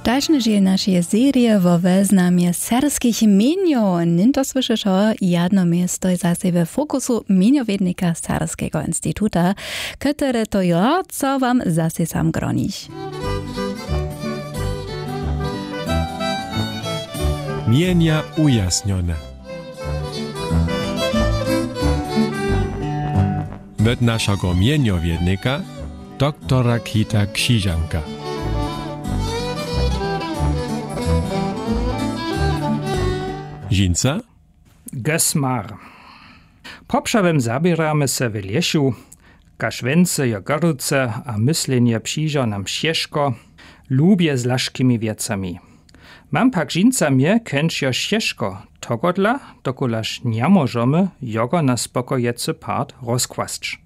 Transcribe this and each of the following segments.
Dalšie naszej serie wo weznamie serbskich imienio. Ninto słyszysz o jedno miesto zase we fokusu mieniowiednika Serbskiego Instytuta, które to ja, co wam zase sam gronić. Mienia ujasnione. Met naszego mieniowiednika, doktora Kita Krzyżanka. Žinca? Gesmar. Poprzawem zabieramy se w lesiu, kaszwence, jogorce, a myślenie przyjrzą nam ścieżko, lubię z laszkimi wiecami. Mam pak żinca mnie kęczio ścieżko, togodla, dokulaż nie możemy jogo na spokojecy part rozkwasć.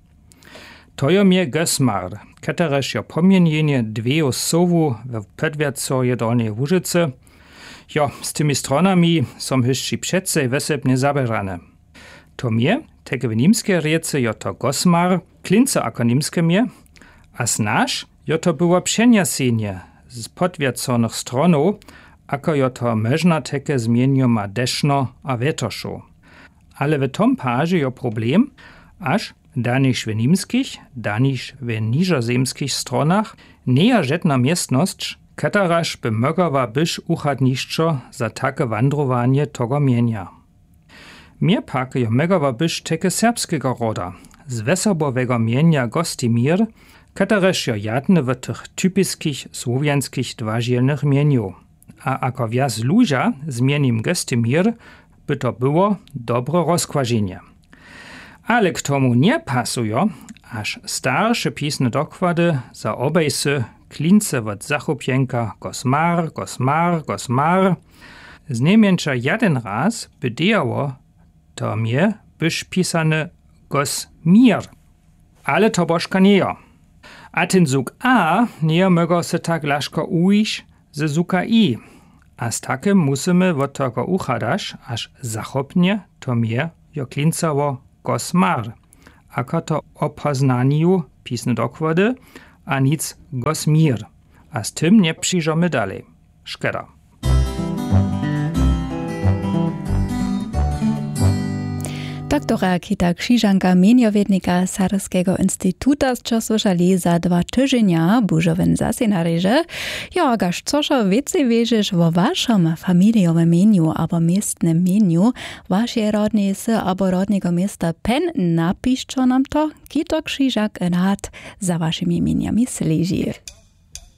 To jo mnie gesmar, ketereż jo pomienienie dwie osobu w Pedwiacoje Dolnej Łużycy. Jo, z tymi stronami są jeszcze przedcej wesebnie zabierane. To mnie, teke w nimskie riece jo to gosmar, klince ako nimskie mnie, a znasz, jo to było przeniesienie z podwiaconych stronów, ako jo to można teke zmienio ma deszno a wietoszu. Ale w tom paży jo problem, aż daniż w nimskich, daniż w niżozemskich stronach nie żadna miestność, kataraż by mogła byś uchadniszczo za takie wandrowanie tego mienia. Mnie pak jo mogła byś teke serbskiego roda, z wesobowego mienia Gostimir, kataraż jo jadne w tych typiskich słowianskich dwazielnych mieniu. A ako wjaz luża z mieniem Gostimir, by to było dobre rozkłażenie. Ale k tomu nie pasują, aż starsze pisne dokłady za obejsy klince od zachupienka gosmar, gosmar, gosmar. Z niemięcza jeden raz bydejało to mnie byś pisane gosmir. Ale to bożka nie jo. A ten zuk A nie mogą se tak laszko ujść ze zuka I. A z takim musimy od tego uchadać, aż zachopnie to mnie jo klincało gosmar. Ako to opoznaniu pisne dokłady, a nic gosmir. A z tym nie przyjrzymy dalej. Szkoda. Doktora Kita Krzyżanka, mieniowiednika Serbskiego Instytuta, co słyszeli za 2 tygodnie, bużowym zase na ryże. Ja, gaż cożo więcej wierzysz o waszym familiowym mieniu albo miestnym mieniu, waszej rodnicy albo rodnego miasta pen, napiszcie nam to, Kita Krzyżak rad za waszymi mieniami śledzi.